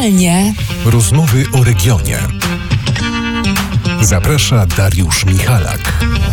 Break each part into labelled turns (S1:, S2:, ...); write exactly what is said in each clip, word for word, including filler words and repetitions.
S1: Lokalnie.
S2: Rozmowy o regionie. Zaprasza Dariusz Michalak.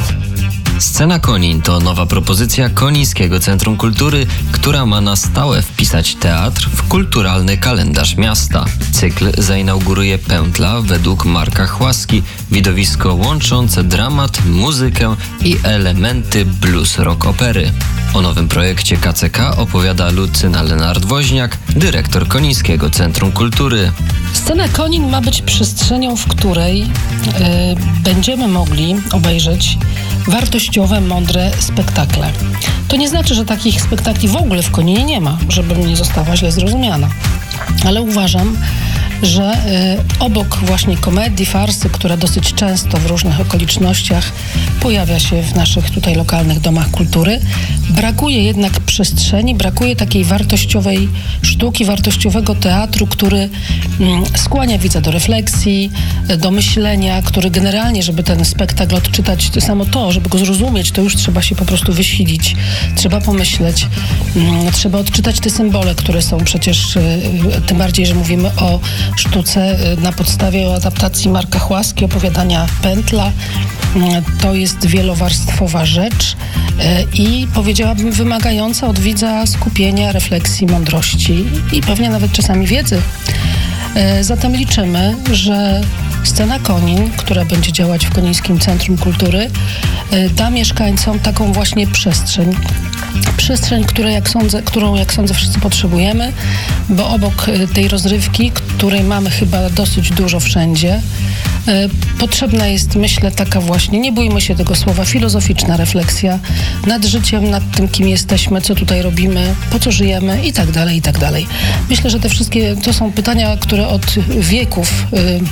S3: Scena Konin to nowa propozycja Konińskiego Centrum Kultury, która ma na stałe wpisać teatr w kulturalny kalendarz miasta. Cykl zainauguruje Pętla według Marka Chłaski, widowisko łączące dramat, muzykę i elementy blues rock opery. O nowym projekcie K C K opowiada Lucyna Lenart-Woźniak, dyrektor Konińskiego Centrum Kultury.
S4: Scena Konin ma być przestrzenią, w której y, będziemy mogli obejrzeć wartościowe, mądre spektakle. To nie znaczy, że takich spektakli w ogóle w Koninie nie ma, żeby nie została źle zrozumiana. Ale uważam, że y, obok właśnie komedii, farsy, która dosyć często w różnych okolicznościach pojawia się w naszych tutaj lokalnych domach kultury, brakuje jednak przestrzeni, brakuje takiej wartościowej sztuki, wartościowego teatru, który y, skłania widza do refleksji, y, do myślenia, który generalnie, żeby ten spektakl odczytać, to samo to, żeby go zrozumieć, to już trzeba się po prostu wysilić, trzeba pomyśleć, y, trzeba odczytać te symbole, które są przecież, y, tym bardziej, że mówimy o sztuce na podstawie adaptacji Marka Chłaski, opowiadania Pętla. To jest wielowarstwowa rzecz i powiedziałabym wymagająca od widza skupienia, refleksji, mądrości i pewnie nawet czasami wiedzy. Zatem liczymy, że Scena Konin, która będzie działać w Konińskim Centrum Kultury, da mieszkańcom taką właśnie przestrzeń. Przestrzeń, które, jak sądzę, którą, jak sądzę, wszyscy potrzebujemy, bo obok tej rozrywki, której mamy chyba dosyć dużo wszędzie, potrzebna jest, myślę, taka właśnie, nie bójmy się tego słowa, filozoficzna refleksja nad życiem, nad tym, kim jesteśmy, co tutaj robimy, po co żyjemy i tak dalej, i tak dalej. Myślę, że te wszystkie, to są pytania, które od wieków,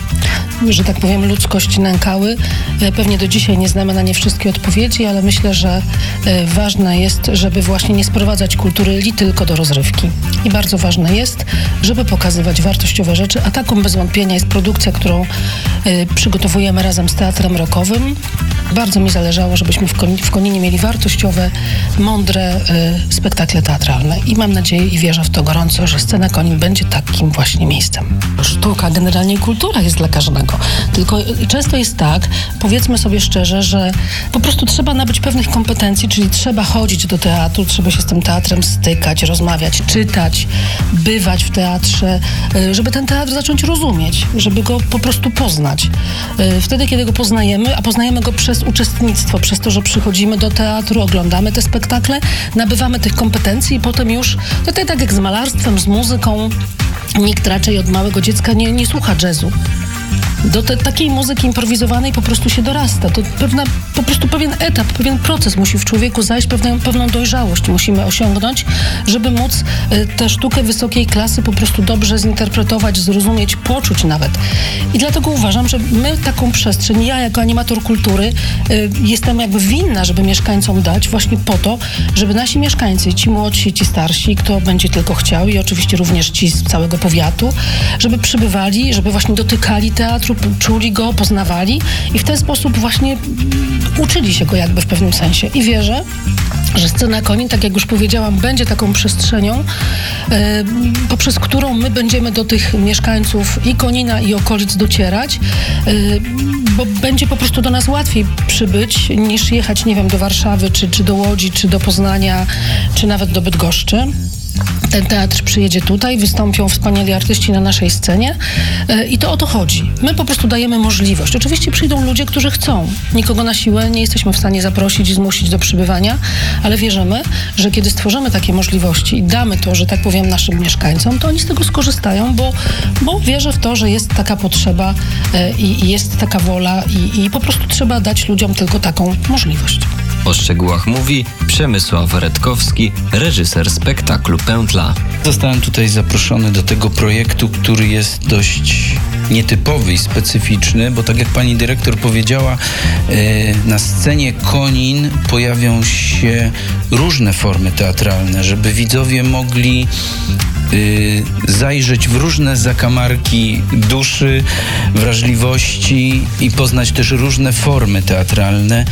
S4: że tak powiem, ludzkość nękały. Pewnie do dzisiaj nie znamy na nie wszystkie odpowiedzi, ale myślę, że ważne jest, żeby właśnie nie sprowadzać kultury li tylko do rozrywki. I bardzo ważne jest, żeby pokazywać wartościowe rzeczy, a taką bez wątpienia jest produkcja, którą przygotowujemy razem z Teatrem Rockowym. Bardzo mi zależało, żebyśmy w, Kon- w Koninie mieli wartościowe, mądre y, spektakle teatralne. I mam nadzieję i wierzę w to gorąco, że Scena Konin będzie takim właśnie miejscem. Sztuka, generalnie kultura jest dla każdego. Tylko y, często jest tak, powiedzmy sobie szczerze, że po prostu trzeba nabyć pewnych kompetencji, czyli trzeba chodzić do teatru, trzeba się z tym teatrem stykać, rozmawiać, czytać, bywać w teatrze, y, żeby ten teatr zacząć rozumieć, żeby go po prostu poznać. Y, wtedy, kiedy go poznajemy, a poznajemy go przez uczestnictwo, przez to, że przychodzimy do teatru, oglądamy te spektakle, nabywamy tych kompetencji i potem już, to tak jak z malarstwem, z muzyką, nikt raczej od małego dziecka nie, nie słucha jazzu. Do te, takiej muzyki improwizowanej po prostu się dorasta. To pewna, po prostu pewien etap, pewien proces musi w człowieku zajść, pewną, pewną dojrzałość musimy osiągnąć, żeby móc y, tę sztukę wysokiej klasy po prostu dobrze zinterpretować, zrozumieć, poczuć nawet. I dlatego uważam, że my taką przestrzeń, ja jako animator kultury y, jestem jakby winna, żeby mieszkańcom dać właśnie po to, żeby nasi mieszkańcy, ci młodsi, ci starsi, kto będzie tylko chciał i oczywiście również ci z całego powiatu, żeby przybywali, żeby właśnie dotykali teatru, czuli go, poznawali i w ten sposób właśnie uczyli się go jakby w pewnym sensie. I wierzę, że Scena Konin, tak jak już powiedziałam, będzie taką przestrzenią, yy, poprzez którą my będziemy do tych mieszkańców i Konina, i okolic docierać, yy, bo będzie po prostu do nas łatwiej przybyć, niż jechać, nie wiem, do Warszawy, czy, czy do Łodzi, czy do Poznania, czy nawet do Bydgoszczy. Ten teatr przyjedzie tutaj, wystąpią wspaniali artyści na naszej scenie yy, i to o to chodzi. My po prostu dajemy możliwość. Oczywiście przyjdą ludzie, którzy chcą. Nikogo na siłę nie jesteśmy w stanie zaprosić i zmusić do przybywania, ale wierzymy, że kiedy stworzymy takie możliwości i damy to, że tak powiem, naszym mieszkańcom, to oni z tego skorzystają, bo, bo wierzę w to, że jest taka potrzeba yy, i jest taka wola i, i po prostu trzeba dać ludziom tylko taką możliwość.
S3: O szczegółach mówi Przemysław Redkowski, reżyser spektaklu Pętla.
S5: Zostałem tutaj zaproszony do tego projektu, który jest dość nietypowy i specyficzny, bo tak jak pani dyrektor powiedziała, na scenie Konin pojawią się różne formy teatralne, żeby widzowie mogli zajrzeć w różne zakamarki duszy, wrażliwości i poznać też różne formy teatralne,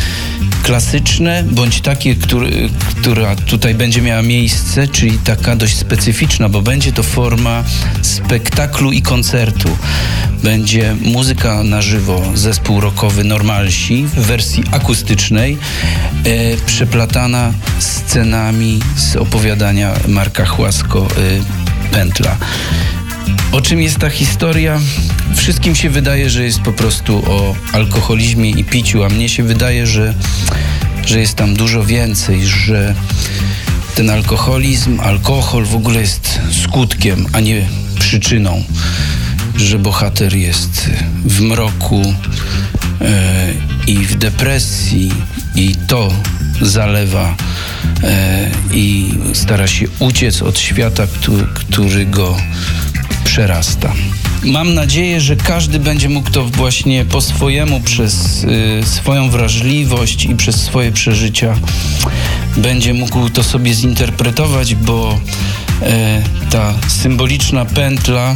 S5: klasyczne bądź takie, które, która tutaj będzie miała miejsce, czyli taka dość specyficzna specyficzna, bo będzie to forma spektaklu i koncertu. Będzie muzyka na żywo, zespół rockowy Normalsi w wersji akustycznej, e, przeplatana scenami z opowiadania Marka Chłasko, e, Pętla. O czym jest ta historia? Wszystkim się wydaje, że jest po prostu o alkoholizmie i piciu, a mnie się wydaje, że, że jest tam dużo więcej, że ten alkoholizm, alkohol w ogóle jest skutkiem, a nie przyczyną, że bohater jest w mroku e, i w depresji i to zalewa e, i stara się uciec od świata, który, który go przerasta. Mam nadzieję, że każdy będzie mógł to właśnie po swojemu, przez y, swoją wrażliwość i przez swoje przeżycia będzie mógł to sobie zinterpretować, bo y, ta symboliczna pętla,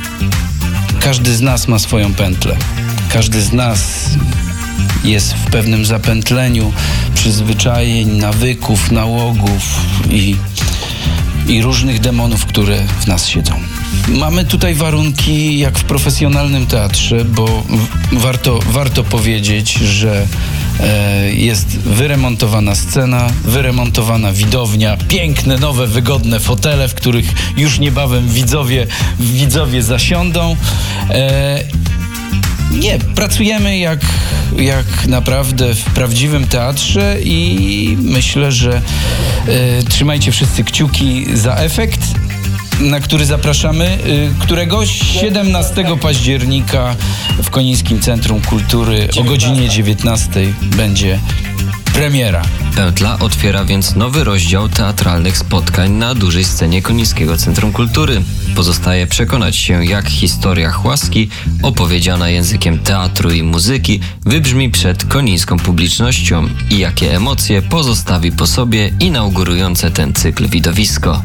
S5: każdy z nas ma swoją pętlę. Każdy z nas jest w pewnym zapętleniu przyzwyczajeń, nawyków, nałogów i, i różnych demonów, które w nas siedzą. Mamy tutaj warunki jak w profesjonalnym teatrze, bo w, warto, warto powiedzieć, że e, jest wyremontowana scena, wyremontowana widownia, piękne, nowe, wygodne fotele, w których już niebawem widzowie, widzowie zasiądą. E, Nie, pracujemy jak, jak naprawdę w prawdziwym teatrze i myślę, że e, trzymajcie wszyscy kciuki za efekt, na który zapraszamy, y, którego siedemnastego października w Konińskim Centrum Kultury o godzinie dziewiętnastej będzie premiera.
S3: Pętla otwiera więc nowy rozdział teatralnych spotkań na dużej scenie Konińskiego Centrum Kultury. Pozostaje przekonać się, jak historia Chłaski, opowiedziana językiem teatru i muzyki, wybrzmi przed konińską publicznością i jakie emocje pozostawi po sobie inaugurujące ten cykl widowisko.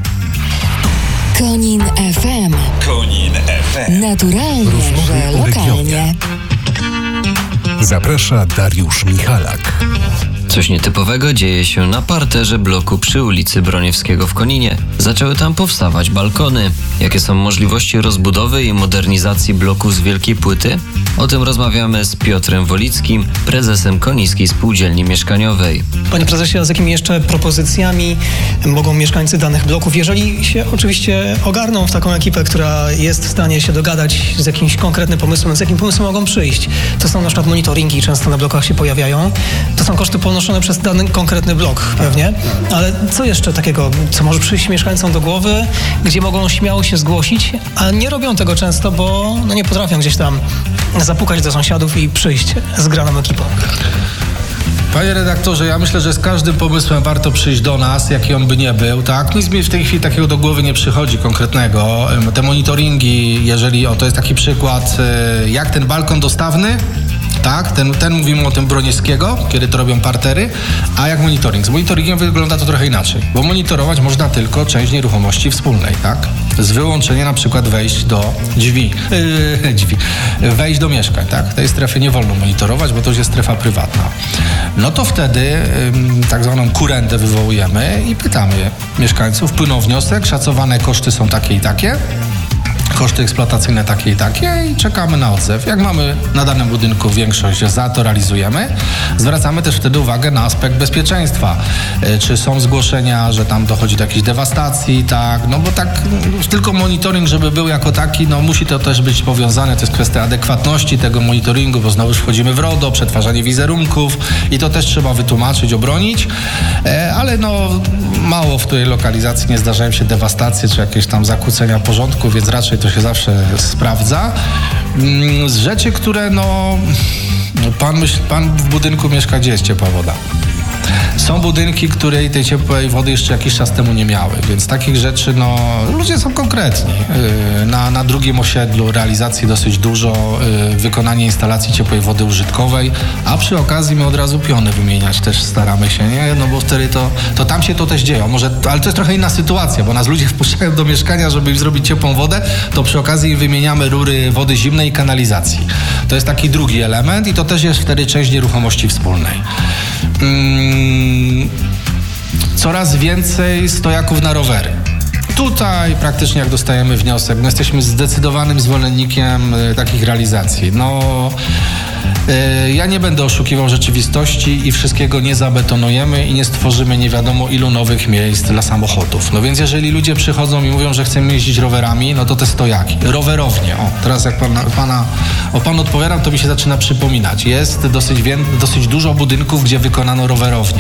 S1: Konin F M.
S2: Konin F M.
S1: Naturalnie,
S2: Rozmowy
S1: że
S2: o regionie.
S1: lokalnie.
S2: Zaprasza Dariusz Michalak.
S3: Coś nietypowego dzieje się na parterze bloku przy ulicy Broniewskiego w Koninie. Zaczęły tam powstawać balkony. Jakie są możliwości rozbudowy i modernizacji bloku z wielkiej płyty? O tym rozmawiamy z Piotrem Wolickim, prezesem Konińskiej Spółdzielni Mieszkaniowej.
S6: Panie prezesie, a z jakimi jeszcze propozycjami mogą mieszkańcy danych bloków, jeżeli się oczywiście ogarną w taką ekipę, która jest w stanie się dogadać z jakimś konkretnym pomysłem, z jakim pomysłem mogą przyjść? To są na przykład monitoringi, często na blokach się pojawiają. To są koszty ponoszone przez dany konkretny blok pewnie, ale co jeszcze takiego, co może przyjść mieszkańcom do głowy, gdzie mogą śmiało się zgłosić, a nie robią tego często, bo no nie potrafią gdzieś tam zapukać do sąsiadów i przyjść z graną ekipą.
S7: Panie redaktorze, ja myślę, że z każdym pomysłem warto przyjść do nas, jaki on by nie był, tak? Nic mi w tej chwili takiego do głowy nie przychodzi konkretnego. Te monitoringi, jeżeli, o to jest taki przykład, jak ten balkon dostawny, tak? Ten, ten mówimy o tym Broniewskiego, kiedy to robią partery, a jak monitoring? Z monitoringiem wygląda to trochę inaczej, bo monitorować można tylko część nieruchomości wspólnej, tak? Z wyłączeniem na przykład wejść do drzwi, yy, drzwi, wejść do mieszkań, tak? Tej strefy nie wolno monitorować, bo to już jest strefa prywatna. No to wtedy yy, tak zwaną kurendę wywołujemy i pytamy mieszkańców, płyną wniosek, szacowane koszty są takie i takie, koszty eksploatacyjne takie i takie i czekamy na odzew. Jak mamy na danym budynku większość za, to realizujemy. Zwracamy też wtedy uwagę na aspekt bezpieczeństwa. E, czy są zgłoszenia, że tam dochodzi do jakiejś dewastacji, tak, no bo tak tylko monitoring, żeby był jako taki, no musi to też być powiązane, to jest kwestia adekwatności tego monitoringu, bo znowu wchodzimy w RODO, przetwarzanie wizerunków i to też trzeba wytłumaczyć, obronić, e, ale no mało w tej lokalizacji nie zdarzają się dewastacje, czy jakieś tam zakłócenia porządku, więc raczej to się zawsze sprawdza. Z rzeczy, które no... Pan, myśl, pan w budynku mieszka, gdzie jest ciepła woda? Są budynki, które tej ciepłej wody jeszcze jakiś czas temu nie miały, więc takich rzeczy, no, ludzie są konkretni. Na, na drugim osiedlu realizacji dosyć dużo, wykonanie instalacji ciepłej wody użytkowej, a przy okazji my od razu piony wymieniać też staramy się, nie? No bo wtedy to, to tam się to też dzieje, może, ale to jest trochę inna sytuacja, bo nas ludzie wpuszczają do mieszkania, żeby im zrobić ciepłą wodę, to przy okazji wymieniamy rury wody zimnej i kanalizacji. To jest taki drugi element i to też jest wtedy część nieruchomości wspólnej. Hmm. Coraz więcej stojaków na rowery. tutaj praktycznie jak dostajemy wniosek, my jesteśmy zdecydowanym zwolennikiem y, takich realizacji. No, y, ja nie będę oszukiwał rzeczywistości i wszystkiego nie zabetonujemy i nie stworzymy nie wiadomo ilu nowych miejsc dla samochodów. No więc jeżeli ludzie przychodzą i mówią, że chcemy jeździć rowerami, no to te stojaki, rowerownie. O, teraz jak pana, pana, o pan odpowiadam, to mi się zaczyna przypominać. Jest dosyć, wie, dosyć dużo budynków, gdzie wykonano rowerownie.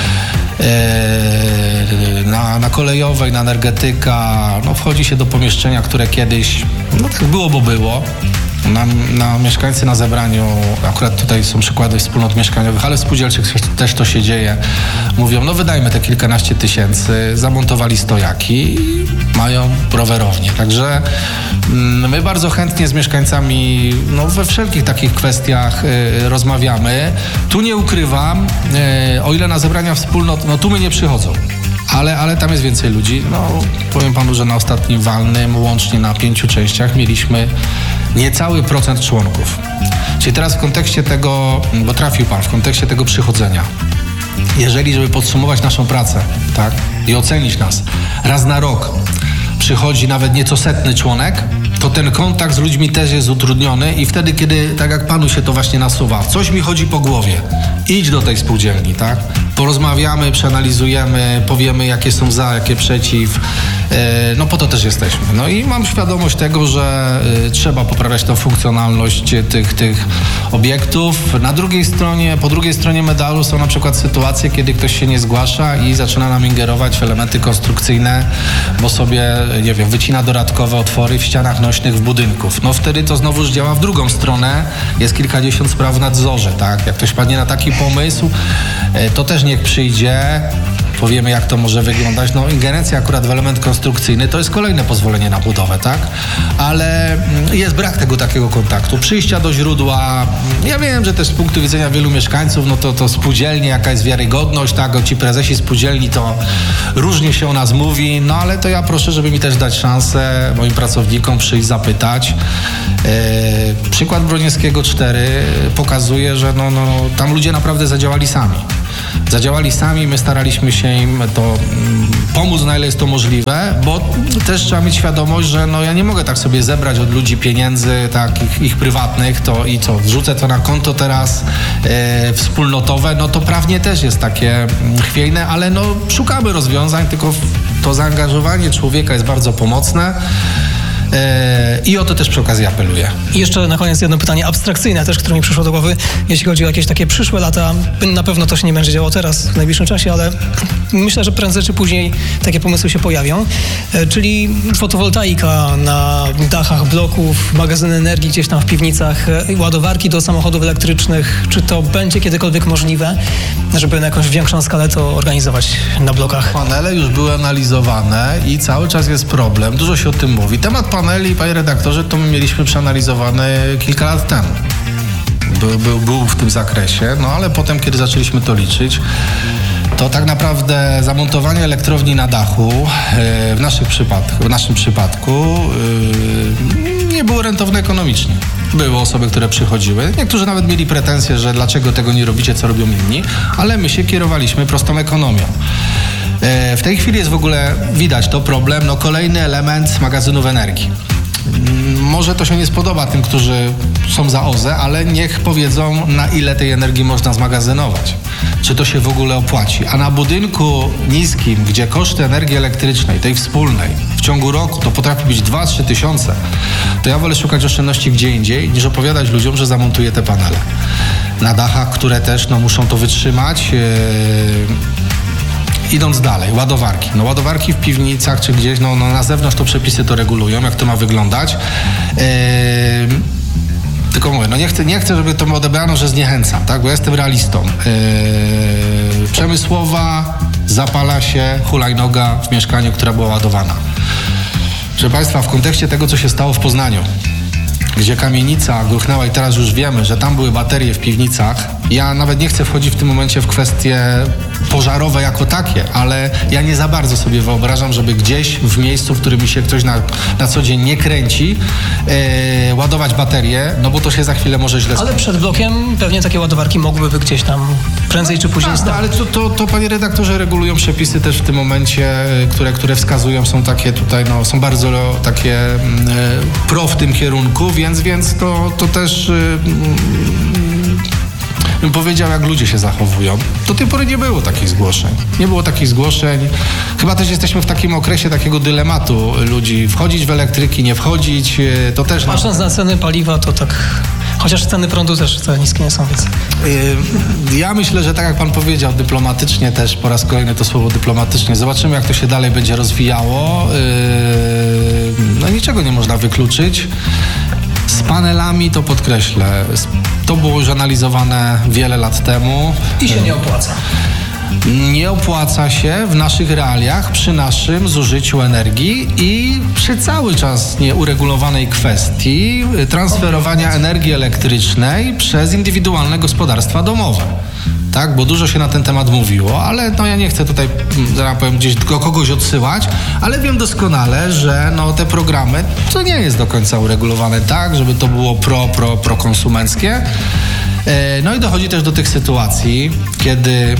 S7: Na, na kolejowej, na energetyka, no wchodzi się do pomieszczenia, które kiedyś, no tak było, bo było. Na, na mieszkańcy na zebraniu, akurat tutaj są przykłady wspólnot mieszkaniowych, ale w spółdzielczych też to się dzieje. Mówią, no wydajmy te kilkanaście tysięcy, zamontowali stojaki i mają rowerownię. Także mm, my bardzo chętnie z mieszkańcami no, we wszelkich takich kwestiach y, rozmawiamy. Tu nie ukrywam, y, o ile na zebrania wspólnot, no tu my nie przychodzą. Ale, ale tam jest więcej ludzi. No, powiem panu, że na ostatnim walnym łącznie na pięciu częściach mieliśmy niecały procent członków. Czyli teraz w kontekście tego, bo trafił pan, w kontekście tego przychodzenia. Jeżeli, żeby podsumować naszą pracę, tak, i ocenić nas, raz na rok przychodzi nawet nieco setny członek, to ten kontakt z ludźmi też jest utrudniony i wtedy, kiedy, tak jak panu się to właśnie nasuwa, coś mi chodzi po głowie, idź do tej spółdzielni, tak? Porozmawiamy, przeanalizujemy, powiemy, jakie są za, jakie przeciw. No po to też jesteśmy. No i mam świadomość tego, że trzeba poprawiać tą funkcjonalność tych, tych obiektów. Na drugiej stronie, po drugiej stronie medalu są na przykład sytuacje, kiedy ktoś się nie zgłasza i zaczyna nam ingerować w elementy konstrukcyjne, bo sobie, nie wiem, wycina dodatkowe otwory w ścianach nośnych w budynków. No wtedy to znowuż działa w drugą stronę. Jest kilkadziesiąt spraw w nadzorze, tak? Jak ktoś padnie na taki pomysł, to też niech przyjdzie, powiemy, jak to może wyglądać. No ingerencja akurat w element konstrukcyjny to jest kolejne pozwolenie na budowę, tak? Ale jest brak tego takiego kontaktu, przyjścia do źródła. Ja wiem, że też z punktu widzenia wielu mieszkańców, no to, to spółdzielnie, jaka jest wiarygodność, tak? O ci prezesi spółdzielni to różnie się o nas mówi, no ale to ja proszę, żeby mi też dać szansę moim pracownikom przyjść, zapytać. Yy, przykład Broniewskiego cztery pokazuje, że no, no, tam ludzie naprawdę zadziałali sami. Zadziałali sami, my staraliśmy się im to pomóc, na ile jest to możliwe, bo też trzeba mieć świadomość, że no ja nie mogę tak sobie zebrać od ludzi pieniędzy, tak, ich, ich prywatnych, to i co, wrzucę to na konto teraz e, wspólnotowe, no to prawnie też jest takie chwiejne, ale no szukamy rozwiązań, tylko to zaangażowanie człowieka jest bardzo pomocne. I o to też przy okazji apeluję.
S6: I jeszcze na koniec jedno pytanie abstrakcyjne też, które mi przyszło do głowy. Jeśli chodzi o jakieś takie przyszłe lata, na pewno to się nie będzie działo teraz, w najbliższym czasie, ale myślę, że prędzej czy później takie pomysły się pojawią. Czyli fotowoltaika na dachach bloków, magazyny energii gdzieś tam w piwnicach, ładowarki do samochodów elektrycznych. Czy to będzie kiedykolwiek możliwe, żeby na jakąś większą skalę to organizować na blokach?
S7: Panele już były analizowane i cały czas jest problem. Dużo się o tym mówi. Temat paneli, panie redaktorze, to my mieliśmy przeanalizowany kilka lat temu. Był, był, był w tym zakresie, no ale potem, kiedy zaczęliśmy to liczyć, to tak naprawdę zamontowanie elektrowni na dachu yy, w, naszych przypadku, w naszym przypadku yy, nie było rentowne ekonomicznie. Były osoby, które przychodziły. Niektórzy nawet mieli pretensje, że dlaczego tego nie robicie, co robią inni, ale my się kierowaliśmy prostą ekonomią. W tej chwili jest w ogóle, widać to problem, no kolejny element magazynów energii. Może to się nie spodoba tym, którzy są za O Z E, ale niech powiedzą, na ile tej energii można zmagazynować. Czy to się w ogóle opłaci. A na budynku niskim, gdzie koszty energii elektrycznej, tej wspólnej, w ciągu roku to potrafi być dwa trzy tysiące, to ja wolę szukać oszczędności gdzie indziej, niż opowiadać ludziom, że zamontuję te panele. Na dachach, które też no, muszą to wytrzymać. Yy... Idąc dalej, ładowarki. No ładowarki w piwnicach czy gdzieś, no, no na zewnątrz to przepisy to regulują, jak to ma wyglądać. Yy, tylko mówię, no nie chcę, nie chcę, żeby to odebrano, że zniechęcam, tak? Bo ja jestem realistą. Yy, Przemysłowa zapala się hulajnoga w mieszkaniu, która była ładowana. Proszę Państwa, w kontekście tego, co się stało w Poznaniu, gdzie kamienica gruchnęła i teraz już wiemy, że tam były baterie w piwnicach. Ja nawet nie chcę wchodzić w tym momencie w kwestię pożarowe jako takie, ale ja nie za bardzo sobie wyobrażam, żeby gdzieś w miejscu, w którym mi się ktoś na, na co dzień nie kręci, e, ładować baterię, no bo to się za chwilę może źle skończyć.
S6: Ale przed blokiem pewnie takie ładowarki mogłyby gdzieś tam prędzej czy później
S7: tak,
S6: stać.
S7: ale to, to, to, panie redaktorze, regulują przepisy też w tym momencie, które, które wskazują, są takie tutaj, no, są bardzo takie e, pro w tym kierunku, więc, więc to, to też... E, bym powiedział, jak ludzie się zachowują. Do tej pory nie było takich zgłoszeń. Nie było takich zgłoszeń. Chyba też jesteśmy w takim okresie takiego dylematu ludzi. Wchodzić w elektryki, nie wchodzić, to też...
S6: Patrząc na ceny paliwa, to tak... Chociaż ceny prądu też wcale niskie nie są, więc...
S7: Ja myślę, że tak jak pan powiedział, dyplomatycznie też, po raz kolejny to słowo dyplomatycznie. Zobaczymy, jak to się dalej będzie rozwijało. No niczego nie można wykluczyć. Z panelami to podkreślę. To było już analizowane wiele lat temu.
S6: I się nie opłaca.
S7: Nie opłaca się w naszych realiach, przy naszym zużyciu energii i przy cały czas nieuregulowanej kwestii transferowania energii elektrycznej przez indywidualne gospodarstwa domowe. Tak, bo dużo się na ten temat mówiło, ale no ja nie chcę tutaj, zaraz powiem, gdzieś do kogoś odsyłać, ale wiem doskonale, że no te programy, to nie jest do końca uregulowane tak, żeby to było pro, pro, prokonsumenckie. No i dochodzi też do tych sytuacji, kiedy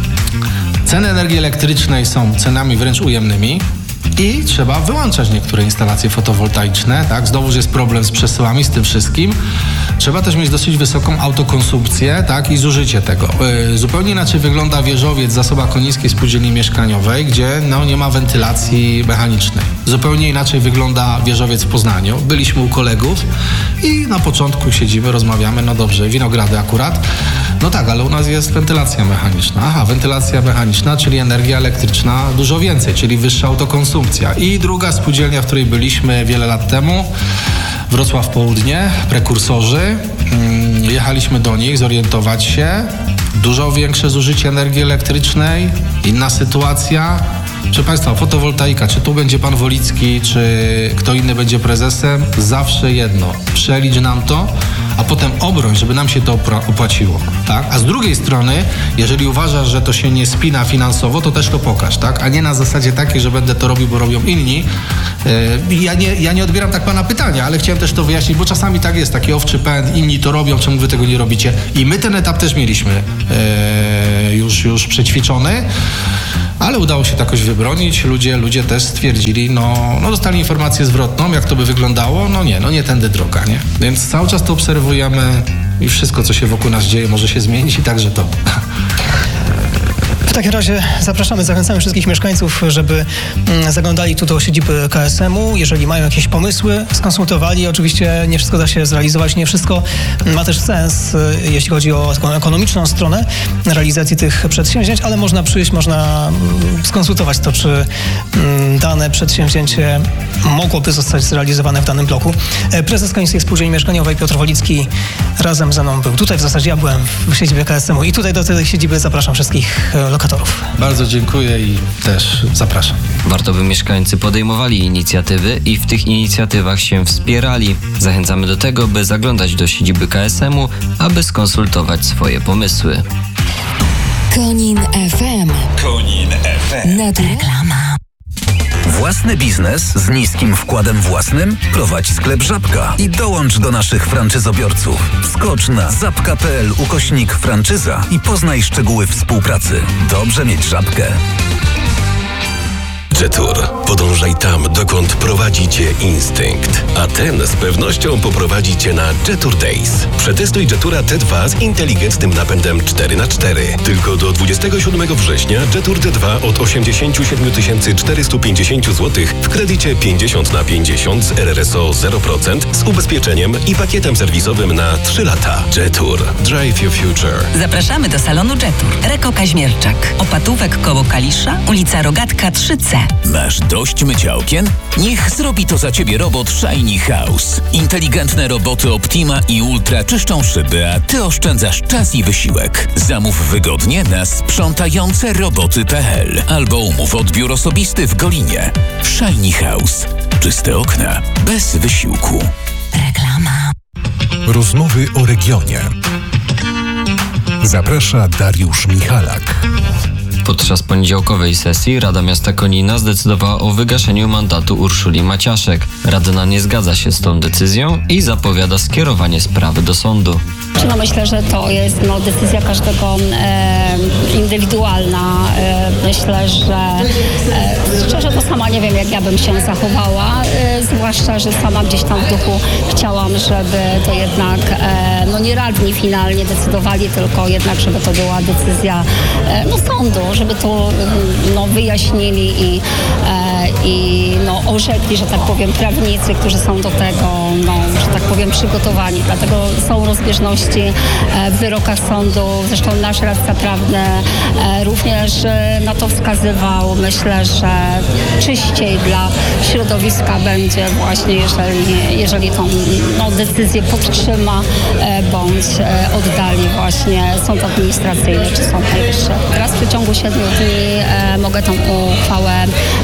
S7: ceny energii elektrycznej są cenami wręcz ujemnymi i trzeba wyłączać niektóre instalacje fotowoltaiczne, tak? Znowuż jest problem z przesyłami, z tym wszystkim. Trzeba też mieć dosyć wysoką autokonsumpcję, tak? I zużycie tego. Yy, zupełnie inaczej wygląda wieżowiec Zasoba Konińskiej Spółdzielni Mieszkaniowej, gdzie no, nie ma wentylacji mechanicznej. Zupełnie inaczej wygląda wieżowiec w Poznaniu. Byliśmy u kolegów i na początku siedzimy, rozmawiamy, no dobrze, Winogrady akurat. No tak, ale u nas jest wentylacja mechaniczna. Aha, wentylacja mechaniczna, czyli energia elektryczna dużo więcej, czyli wyższa autokonsumpcja. I druga spółdzielnia, w której byliśmy wiele lat temu, Wrocław Południe, prekursorzy. Jechaliśmy do nich, zorientować się. Dużo większe zużycie energii elektrycznej, inna sytuacja. Proszę Państwa, fotowoltaika, czy tu będzie pan Wolicki, czy kto inny będzie prezesem, zawsze jedno. Przelicz nam to, a potem obroń, żeby nam się to opłaciło, tak? A z drugiej strony, jeżeli uważasz, że to się nie spina finansowo, to też to pokaż, tak? A nie na zasadzie takiej, że będę to robił, bo robią inni. Yy, ja, nie, ja nie odbieram tak pana pytania, ale chciałem też to wyjaśnić, bo czasami tak jest, taki owczy pęd, inni to robią, czemu wy tego nie robicie? I my ten etap też mieliśmy yy, już, już przećwiczony. Ale udało się to jakoś wybronić. Ludzie, ludzie też stwierdzili, no, no dostali informację zwrotną, jak to by wyglądało. No nie, no nie tędy droga, nie? Więc cały czas to obserwujemy i wszystko, co się wokół nas dzieje, może się zmienić i także to.
S6: W takim razie zapraszamy, zachęcamy wszystkich mieszkańców, żeby zaglądali tu do siedziby K S M u. Jeżeli mają jakieś pomysły, skonsultowali. Oczywiście nie wszystko da się zrealizować, nie wszystko ma też sens, jeśli chodzi o taką ekonomiczną stronę realizacji tych przedsięwzięć, ale można przyjść, można skonsultować to, czy dane przedsięwzięcie mogłoby zostać zrealizowane w danym bloku. Prezes Konińskiej Spółdzielni Mieszkaniowej Piotr Wolicki razem ze mną był tutaj. W zasadzie ja byłem w siedzibie K S M u i tutaj do tej siedziby zapraszam wszystkich lokatorów.
S7: Bardzo dziękuję i też zapraszam.
S3: Warto, by mieszkańcy podejmowali inicjatywy i w tych inicjatywach się wspierali. Zachęcamy do tego, by zaglądać do siedziby K S M u, aby skonsultować swoje pomysły.
S1: Konin F M.
S2: Konin F M.
S1: Reklama.
S2: Własny biznes z niskim wkładem własnym? Prowadź sklep Żabka i dołącz do naszych franczyzobiorców. Wskocz na zapka kropka p l ukośnik franczyza i poznaj szczegóły współpracy. Dobrze mieć Żabkę.
S8: Jetour. Podążaj tam, dokąd prowadzi Cię instynkt. A ten z pewnością poprowadzi Cię na Jetour Days. Przetestuj Jetoura T dwa z inteligentnym napędem cztery na cztery. Tylko do dwudziestego siódmego września Jetour T dwa od osiemdziesiąt siedem tysięcy czterysta pięćdziesiąt złotych w kredycie pięćdziesiąt na pięćdziesiąt z R R S O zero procent z ubezpieczeniem i pakietem serwisowym na trzy lata. Jetour. Drive your future.
S9: Zapraszamy do salonu Jetour. Reko Kaźmierczak. Opatówek koło Kalisza, ulica Rogatka trzy C.
S10: Masz dość mycia okien? Niech zrobi to za Ciebie robot Shiny House. Inteligentne roboty Optima i Ultra czyszczą szyby, a Ty oszczędzasz czas i wysiłek. Zamów wygodnie na sprzątające roboty kropka p l albo umów odbiór osobisty w Golinie. Shiny House. Czyste okna bez wysiłku.
S1: Reklama.
S2: Rozmowy o regionie. Zaprasza Dariusz Michalak.
S3: Podczas poniedziałkowej sesji Rada Miasta Konina zdecydowała o wygaszeniu mandatu Urszuli Maciaszek. Radna nie zgadza się z tą decyzją i zapowiada skierowanie sprawy do sądu.
S11: No myślę, że to jest no, decyzja każdego e, indywidualna. E, myślę, że e, szczerze to sama nie wiem, jak ja bym się zachowała, e, zwłaszcza, że sama gdzieś tam w duchu chciałam, żeby to jednak e, no nie radni finalnie decydowali, tylko jednak, żeby to była decyzja e, no, sądu, żeby to no, wyjaśnili i, e, i no, orzekli, że tak powiem, prawnicy, którzy są do tego, no, że tak powiem, przygotowani. Dlatego są rozbieżności w wyrokach sądu. Zresztą nasz radca prawny również na to wskazywał. Myślę, że czyściej dla środowiska będzie właśnie, jeżeli, jeżeli tą no, decyzję podtrzyma bądź oddali właśnie sąd administracyjny czy sąd najwyższy. Teraz w przeciągu siedmiu dni mogę tą uchwałę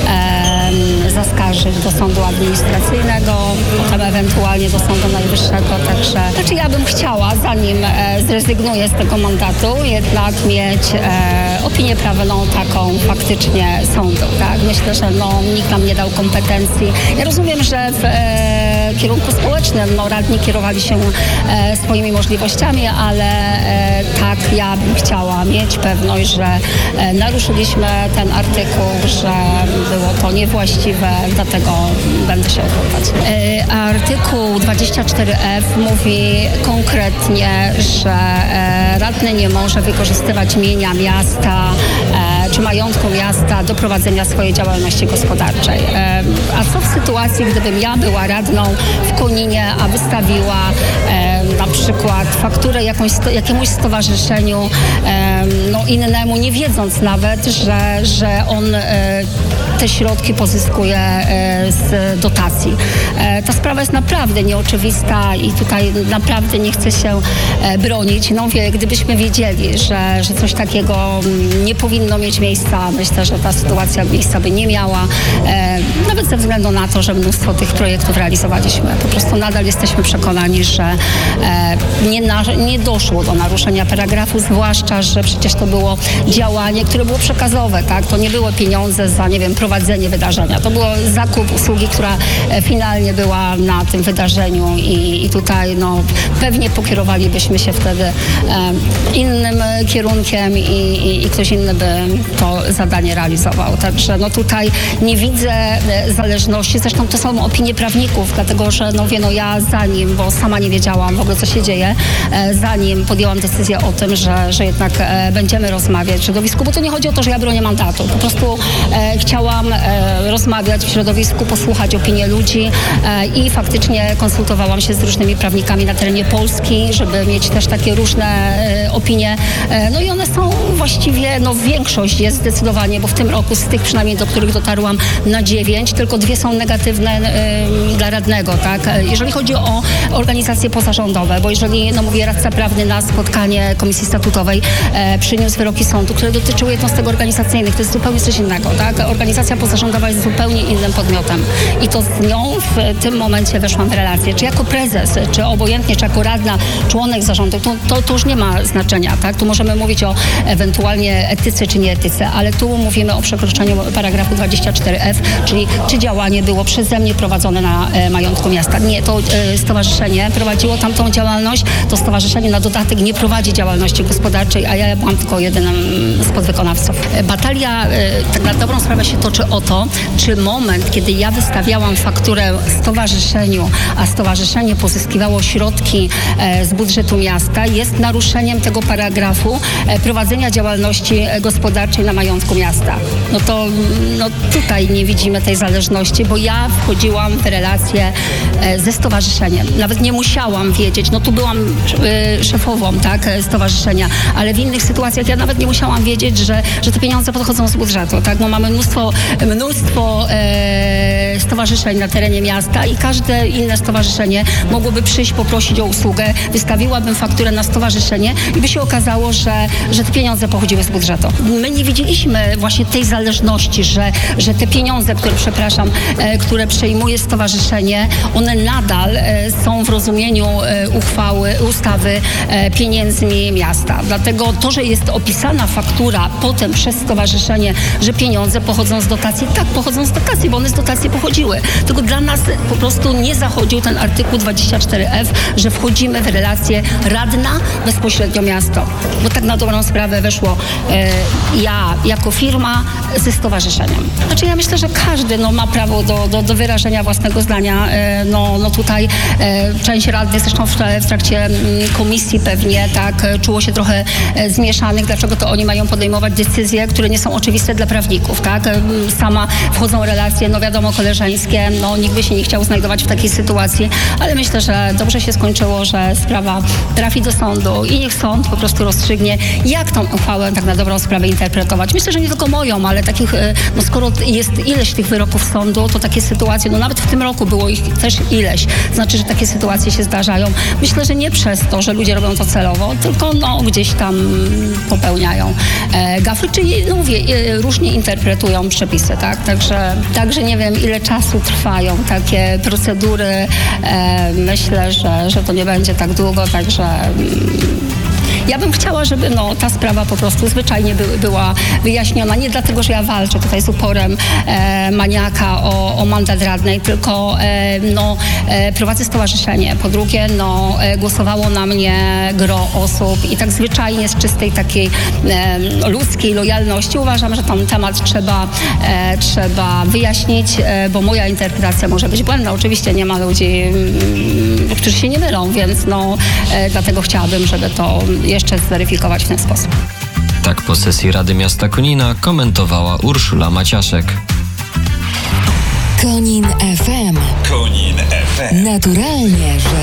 S11: zaskarżyć do sądu administracyjnego, potem ewentualnie do sądu najwyższego. Także znaczy ja bym chciała, zanim e, zrezygnuję z tego mandatu, jednak mieć e, opinię prawną taką faktycznie sądu. Tak? Myślę, że no, nikt nam nie dał kompetencji. Ja rozumiem, że w e, kierunku społecznym no, radni kierowali się e, swoimi możliwościami, ale e, tak ja bym chciała mieć pewność, że e, naruszyliśmy ten artykuł, że było to niewłaściwe, dlatego będę się odwoływać. E, artykuł dwadzieścia cztery F mówi konkretnie, że e, radny nie może wykorzystywać mienia miasta e, czy majątku miasta do prowadzenia swojej działalności gospodarczej. E, a co w sytuacji, gdybym ja była radną w Koninie, a wystawiła e, na przykład fakturę jakąś, jakiemuś stowarzyszeniu e, no innemu, nie wiedząc nawet, że, że on e, te środki pozyskuje e, z dotacji. E, ta sprawa jest naprawdę nieoczywista i tutaj naprawdę nie chcę się e, bronić. No wie, gdybyśmy wiedzieli, że, że coś takiego nie powinno mieć miejsca, myślę, że ta sytuacja miejsca by nie miała. E, nawet ze względu na to, że mnóstwo tych projektów realizowaliśmy. Po prostu nadal jesteśmy przekonani, że e, nie, na, nie doszło do naruszenia paragrafu, zwłaszcza, że przecież to było działanie, które było przekazowe, tak? To nie było pieniądze za, nie wiem, prowadzenie wydarzenia. To było zakup usługi, która e, finalnie była na tym wydarzeniu i, i tutaj no, pewnie pokierowalibyśmy się wtedy e, innym kierunkiem i, i, i ktoś inny by to zadanie realizował. Także no, tutaj nie widzę e, zależności. Zresztą to są opinie prawników, dlatego że no, wie, no, ja zanim, bo sama nie wiedziałam w ogóle, co się dzieje, e, zanim podjęłam decyzję o tym, że, że jednak e, będziemy rozmawiać w środowisku, bo to nie chodzi o to, że ja bronię mandatu. Po prostu e, chciałam e, rozmawiać w środowisku, posłuchać opinii ludzi e, i faktycznie konsultowałam się z różnymi prawnikami na terenie Polski, żeby mieć też takie różne e, opinie. E, no i one są właściwie, no większość jest zdecydowanie, bo w tym roku z tych przynajmniej, do których dotarłam na dziewięć, tylko dwie są negatywne e, dla radnego, tak? Jeżeli chodzi o organizacje pozarządowe, bo jeżeli, no mówię, radca prawny na spotkanie Komisji Statutowej e, przyniósł wyroki sądu, które dotyczyły jednostek organizacyjnych, to jest zupełnie coś innego, tak? Organizacja pozarządowa jest zupełnie innym podmiotem i to z nią w tym momencie weszłam w relację. Czy jako prezes, czy obojętnie, czy jako radna, członek zarządu, to, to, to już nie ma znaczenia, tak? Tu możemy mówić o ewentualnie etyce, czy nie etyce, ale tu mówimy o przekroczeniu paragrafu dwadzieścia cztery F, czyli czy działanie było przeze mnie prowadzone na e, majątku miasta. Nie, to e, stowarzyszenie prowadziło tamtą działalność, to stowarzyszenie na dodatek nie prowadzi działalności gospodarczej, a ja byłam tylko jedynym z podwykonawców. E, batalia e, tak na dobrą sprawę się toczy o to, czy moment, kiedy ja wystawiałam fakturę stowarzyszeniu, a stowarzyszenie pozyskiwało środki e, z budżetu miasta, jest naruszeniem tego paragrafu e, prowadzenia działalności gospodarczej na majątku miasta. No to no tutaj nie widzimy tej zależności, bo ja wchodziłam w relację e, ze stowarzyszeniem. Nawet nie musiałam wiedzieć, no tu byłam e, szefową, tak, stowarzyszenia, ale w innych sytuacjach ja nawet nie musiałam wiedzieć, że, że te pieniądze podchodzą z budżetu, tak, bo mamy mnóstwo, mnóstwo e, stowarzyszeń na terenie miasta i każde inne stowarzyszenie mogłoby przyjść, poprosić o usługę, wystawiłabym fakturę na stowarzyszenie i by się okazało, że, że te pieniądze pochodziły z budżetu. My nie widzieliśmy właśnie tej zależności, że, że te pieniądze, które, przepraszam, e, które przejmuje stowarzyszenie, one nadal e, są w rozumieniu e, uchwały uchwały, ustawy e, pieniędzmi miasta. Dlatego to, że jest opisana faktura potem przez stowarzyszenie, że pieniądze pochodzą z dotacji, tak, pochodzą z dotacji, bo one z dotacji pochodziły. Tylko dla nas po prostu nie zachodził ten artykuł dwadzieścia cztery F, że wchodzimy w relację radna bezpośrednio miasto. Bo tak na dobrą sprawę weszło e, ja jako firma ze stowarzyszeniem. Znaczy ja myślę, że każdy no, ma prawo do, do, do wyrażenia własnego zdania. E, no, no tutaj e, część radnych, zresztą w, w trakcie m, komisji pewnie tak czuło się trochę e, zmieszanych, dlaczego to oni mają podejmować decyzje, które nie są oczywiste dla prawników, tak? E, sama wchodzą relacje, no wiadomo, koleżeńskie, no nikt by się nie chciał znajdować w takiej sytuacji, ale myślę, że dobrze się skończyło, że sprawa trafi do sądu i niech sąd po prostu rozstrzygnie, jak tą uchwałę tak na dobrą sprawę interpretować. Myślę, że nie tylko moją, ale takich, no skoro jest ileś tych wyroków sądu, to takie sytuacje, no nawet w tym roku było ich też ileś. Znaczy, że takie sytuacje się zdarzają. Myślę, że nie przez to, że ludzie robią to celowo, tylko no gdzieś tam popełniają e, gafy, czyli no mówię, e, różnie interpretują przepisy, tak? Także, także nie wiem, ile czasu trwają takie procedury. E, myślę, że, że to nie będzie tak długo, także mm, ja bym chciała, żeby no, ta sprawa po prostu zwyczajnie by, była wyjaśniona. Nie dlatego, że ja walczę tutaj z uporem e, maniaka o, o mandat radnej, tylko e, no, e, prowadzę stowarzyszenie. Po drugie, no, e, głosowało na mnie gro osób i tak zwyczajnie z czystej takiej e, ludzkiej lojalności uważam, że ten temat trzeba, e, trzeba wyjaśnić, e, bo moja interpretacja może być błędna. Oczywiście nie ma ludzi, m, którzy się nie mylą, więc no, e, dlatego chciałabym, żeby to jeszcze zweryfikować w ten sposób.
S3: Tak po sesji Rady Miasta Konina komentowała Urszula Maciaszek.
S1: Konin F M.
S12: Konin F M.
S1: Naturalnie, że